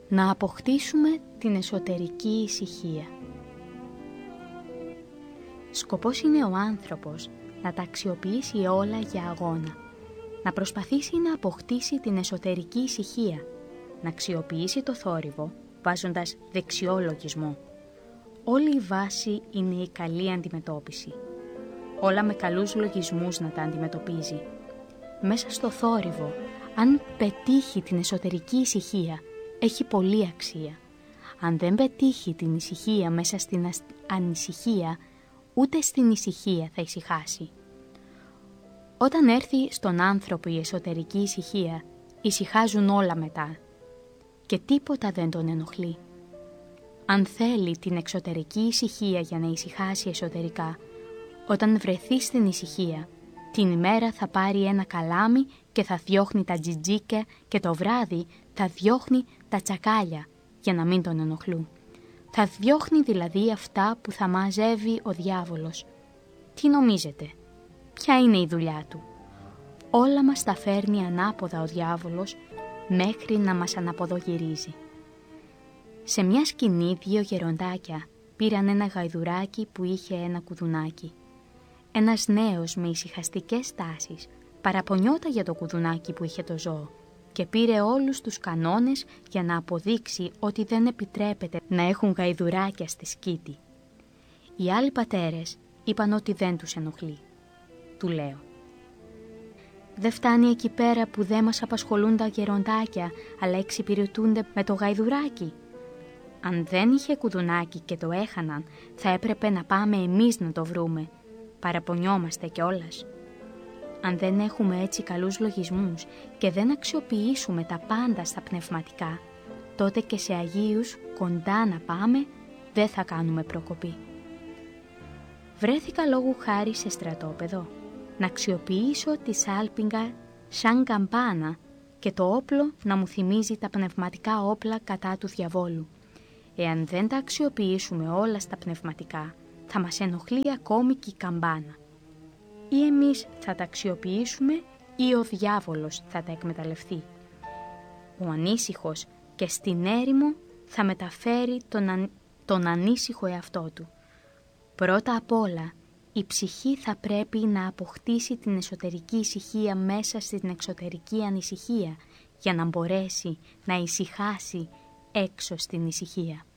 να αποκτήσουμε την εσωτερική ησυχία. Σκοπός είναι ο άνθρωπος να τα αξιοποιήσει όλα για αγώνα, να προσπαθήσει να αποκτήσει την εσωτερική ησυχία, να αξιοποιήσει το θόρυβο βάζοντας δεξιό λογισμό. Όλη η βάση είναι η καλή αντιμετώπιση. Όλα με καλούς λογισμούς να τα αντιμετωπίζει. Μέσα στο θόρυβο, αν πετύχει την εσωτερική ησυχία, έχει πολλή αξία. Αν δεν πετύχει την ησυχία μέσα στην ανησυχία, ούτε στην ησυχία θα ησυχάσει. Όταν έρθει στον άνθρωπο η εσωτερική ησυχία, ησυχάζουν όλα μετά και τίποτα δεν τον ενοχλεί. Αν θέλει την εξωτερική ησυχία για να ησυχάσει εσωτερικά, όταν βρεθεί στην ησυχία, την ημέρα θα πάρει ένα καλάμι και θα διώχνει τα τζιτζίκια και το βράδυ θα διώχνει τα τσακάλια για να μην τον ενοχλούν. Θα διώχνει δηλαδή αυτά που θα μαζεύει ο διάβολος. Τι νομίζετε, ποια είναι η δουλειά του? Όλα μας τα φέρνει ανάποδα ο διάβολος μέχρι να μας αναποδογυρίζει. Σε μια σκηνή 2 γεροντάκια πήραν ένα γαϊδουράκι που είχε ένα κουδουνάκι. Ένας νέος με ησυχαστικές τάσεις παραπονιόταν για το κουδουνάκι που είχε το ζώο και πήρε όλους τους κανόνες για να αποδείξει ότι δεν επιτρέπεται να έχουν γαϊδουράκια στη σκήτη. Οι άλλοι πατέρες είπαν ότι δεν τους ενοχλεί. Του λέω: δεν φτάνει εκεί πέρα που δεν μας απασχολούν τα γεροντάκια, αλλά εξυπηρετούνται με το γαϊδουράκι? Αν δεν είχε κουδουνάκι και το έχαναν, θα έπρεπε να πάμε εμείς να το βρούμε. Παραπονιόμαστε κιόλας. Αν δεν έχουμε έτσι καλούς λογισμούς και δεν αξιοποιήσουμε τα πάντα στα πνευματικά, τότε και σε Αγίους κοντά να πάμε δεν θα κάνουμε προκοπή. Βρέθηκα λόγου χάρη σε στρατόπεδο να αξιοποιήσω τη σάλπιγγα σαν καμπάνα και το όπλο να μου θυμίζει τα πνευματικά όπλα κατά του διαβόλου. Εάν δεν τα αξιοποιήσουμε όλα στα πνευματικά, θα μας ενοχλεί ακόμη και η καμπάνα. Ή εμείς θα τα αξιοποιήσουμε ή ο διάβολος θα τα εκμεταλλευτεί. Ο ανήσυχος και στην έρημο θα μεταφέρει τον ανήσυχο εαυτό του. Πρώτα απ' όλα, η ψυχή θα πρέπει να αποκτήσει την εσωτερική ησυχία μέσα στην εξωτερική ανησυχία για να μπορέσει να ησυχάσει έξω στην ησυχία.